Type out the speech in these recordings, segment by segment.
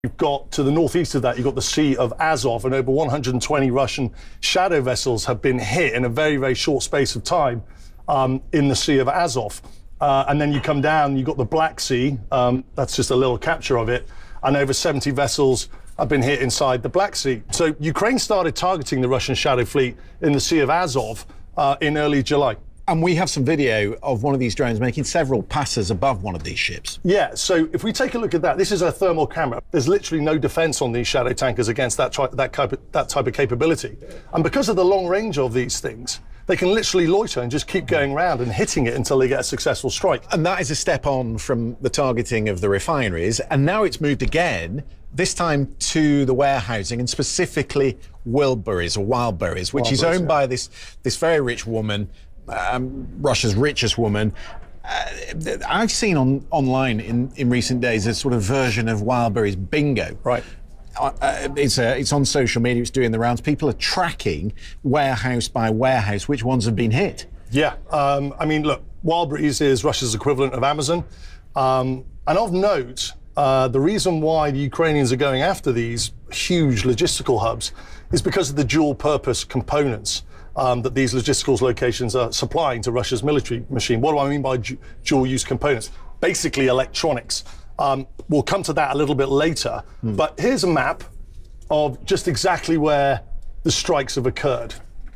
You've got, to the northeast of that, you've got the Sea of Azov, and over 120 Russian shadow vessels have been hit in a very, very short space of time in the Sea of Azov. And then you come down, you've got the Black Sea, that's just a little capture of it, and over 70 vessels have been hit inside the Black Sea. So Ukraine started targeting the Russian shadow fleet in the Sea of Azov in early July. And we have some video of one of these drones making several passes above one of these ships. Yeah, so if we take a look at that, this is a thermal camera. There's literally no defense on these shadow tankers against that type of capability. And because of the long range of these things, they can literally loiter and just keep going around and hitting it until they get a successful strike. And that is a step on from the targeting of the refineries. And now it's moved again, this time to the warehousing, and specifically Wildberries, which is owned by this very rich woman, Russia's richest woman. I've seen online in recent days a sort of version of Wildberries bingo. Right. It's on social media, it's doing the rounds. People are tracking warehouse by warehouse which ones have been hit. Yeah, I mean, look, Wildberries is Russia's equivalent of Amazon. And of note, the reason why the Ukrainians are going after these huge logistical hubs is because of the dual purpose components that these logistical locations are supplying to Russia's military machine. What do I mean by dual use components? Basically electronics. We'll come to that a little bit later, but here's a map of just exactly where the strikes have occurred.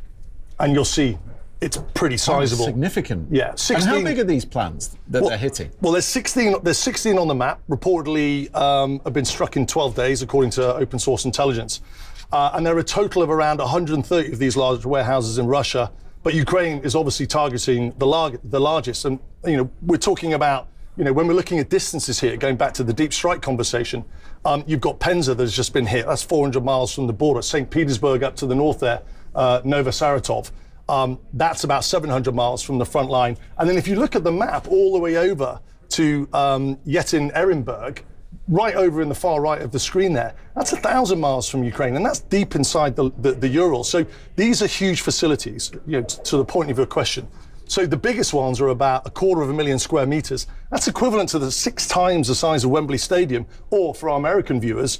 And you'll see it's pretty sizable. Significant. Yeah. 16, and how big are these plants that they're hitting? Well, there's 16 on the map, reportedly have been struck in 12 days, according to open source intelligence. And there are a total of around 130 of these large warehouses in Russia, but Ukraine is obviously targeting the largest. And, we're talking about, when we're looking at distances here, going back to the deep strike conversation, you've got Penza that's just been hit. That's 400 miles from the border. St. Petersburg up to the north there, Novosaratov. That's about 700 miles from the front line. And then if you look at the map all the way over to Yetin-Ehrenburg, right over in the far right of the screen there, that's 1,000 miles from Ukraine, and that's deep inside the Urals. So these are huge facilities, to the point of your question. So the biggest ones are about 250,000 square meters. That's equivalent to the 6 times the size of Wembley Stadium, or for our American viewers,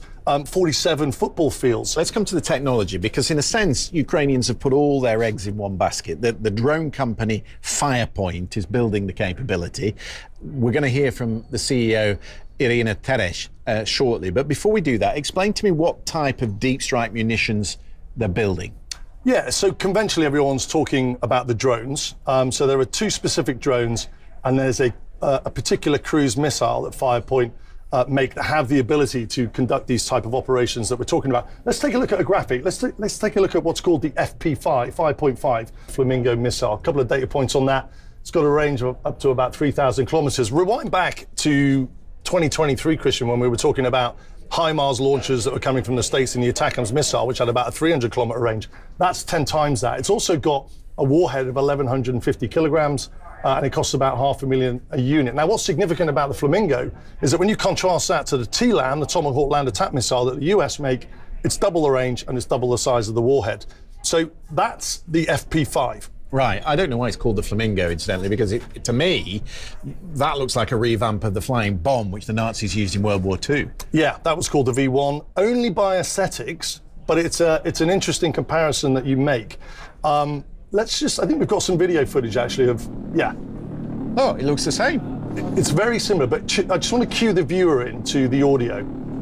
47 football fields. Let's come to the technology, because in a sense, Ukrainians have put all their eggs in one basket. The drone company Firepoint is building the capability. We're going to hear from the CEO, Irina Teresh, shortly. But before we do that, explain to me what type of deep strike munitions they're building. Yeah, so conventionally everyone's talking about the drones. So there are 2 specific drones, and there's a particular cruise missile that Firepoint make that have the ability to conduct these type of operations that we're talking about. Let's take a look at a graphic. Let's take a look at what's called the FP5, 5.5 Flamingo missile. A couple of data points on that. It's got a range of up to about 3,000 kilometers. Rewind back to 2023, Christian, when we were talking about HIMARS launchers that were coming from the States in the ATACMS missile, which had about a 300-kilometer range. That's 10 times that. It's also got a warhead of 1,150 kilograms, and it costs about $500,000 a unit. Now, what's significant about the Flamingo is that when you contrast that to the TLAM, the Tomahawk Land Attack Missile that the US make, it's double the range and it's double the size of the warhead. So that's the FP5. Right. I don't know why it's called the Flamingo, incidentally, because to me, that looks like a revamp of the flying bomb, which the Nazis used in World War II. Yeah, that was called the V1, only by aesthetics, but it's an interesting comparison that you make. I think we've got some video footage, actually, of, yeah. Oh, it looks the same. It's very similar, but I just want to cue the viewer into the audio.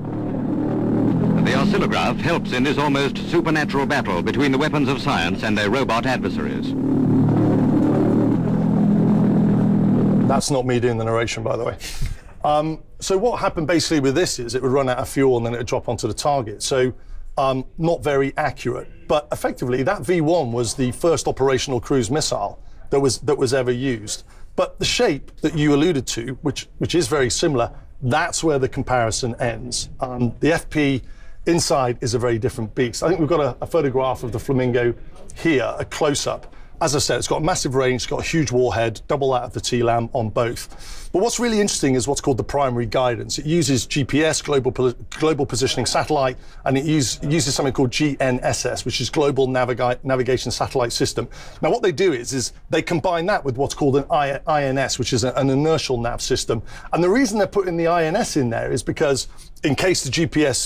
The oscillograph helps in this almost supernatural battle between the weapons of science and their robot adversaries. That's not me doing the narration, by the way. So what happened basically with this is it would run out of fuel and then it would drop onto the target. So not very accurate. But effectively, that V1 was the first operational cruise missile that was ever used. But the shape that you alluded to, which is very similar, that's where the comparison ends. The FP inside is a very different beast. I think we've got a photograph of the Flamingo here, a close-up. As I said, it's got a massive range, it's got a huge warhead, double that of the TLAM on both. But what's really interesting is what's called the primary guidance. It uses GPS, Global Positioning Satellite, and it uses something called GNSS, which is Global Navigation Satellite System. Now, what they do is they combine that with what's called an INS, which is an inertial nav system. And the reason they're putting the INS in there is because in case the GPS